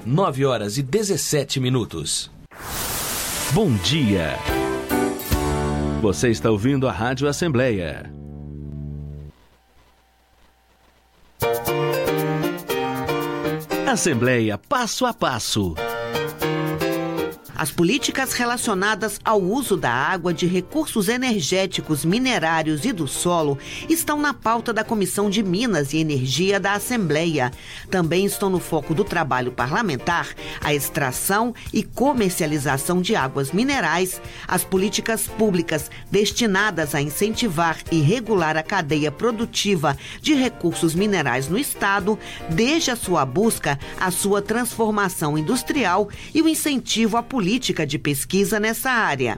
9h17. Bom dia. Você está ouvindo a Rádio Assembleia. Assembleia Passo a Passo. As políticas relacionadas ao uso da água, de recursos energéticos, minerários e do solo estão na pauta da Comissão de Minas e Energia da Assembleia. Também estão no foco do trabalho parlamentar a extração e comercialização de águas minerais, as políticas públicas destinadas a incentivar e regular a cadeia produtiva de recursos minerais no Estado, desde a sua busca, a sua transformação industrial e o incentivo à política de pesquisa nessa área.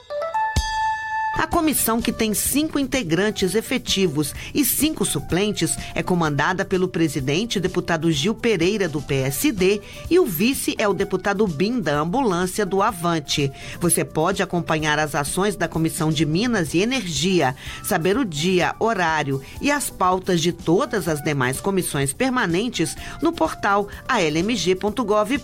A comissão, que tem 5 integrantes efetivos e 5 suplentes, é comandada pelo presidente, deputado Gil Pereira, do PSD, e o vice é o deputado Bim, da Ambulância do Avante. Você pode acompanhar as ações da Comissão de Minas e Energia, saber o dia, horário e as pautas de todas as demais comissões permanentes no portal almg.gov.br.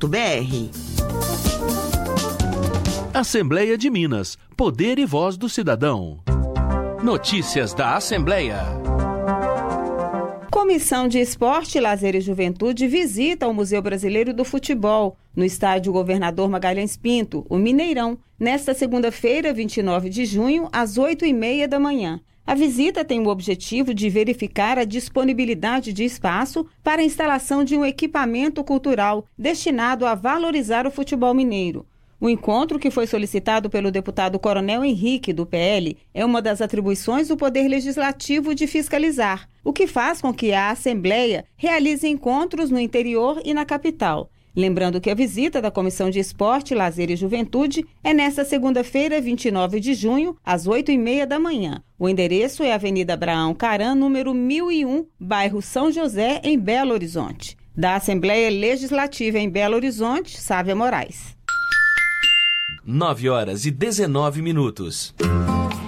Assembleia de Minas. Poder e voz do cidadão. Notícias da Assembleia. Comissão de Esporte, Lazer e Juventude visita o Museu Brasileiro do Futebol, no estádio Governador Magalhães Pinto, o Mineirão, nesta segunda-feira, 29 de junho, às 8h30 da manhã. A visita tem o objetivo de verificar a disponibilidade de espaço para a instalação de um equipamento cultural destinado a valorizar o futebol mineiro. O encontro, que foi solicitado pelo deputado Coronel Henrique, do PL, é uma das atribuições do Poder Legislativo de fiscalizar, o que faz com que a Assembleia realize encontros no interior e na capital. Lembrando que a visita da Comissão de Esporte, Lazer e Juventude é nesta segunda-feira, 29 de junho, às 8h30 da manhã. O endereço é Avenida Abraão Caram, número 1001, bairro São José, em Belo Horizonte. Da Assembleia Legislativa em Belo Horizonte, Sávia Moraes. 9h19.